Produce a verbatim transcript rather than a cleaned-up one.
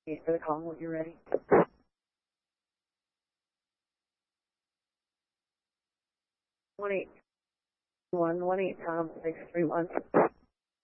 For the call when you're ready. One eight one one eight Tom six three one.